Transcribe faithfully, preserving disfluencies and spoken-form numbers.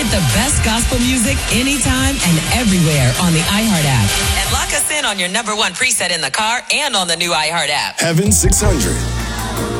Get the best gospel music anytime and everywhere on the iHeart app. And lock us in on your number one preset in the car and on the new iHeart app. Heaven six hundred.